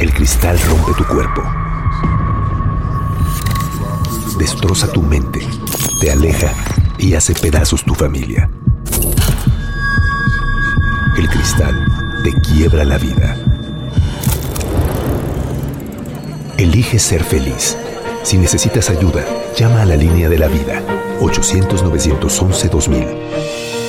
El cristal rompe tu cuerpo, destroza tu mente, te aleja y hace pedazos tu familia. El cristal te quiebra la vida. Elige ser feliz. Si necesitas ayuda, llama a la línea de la vida, 800-911-2000.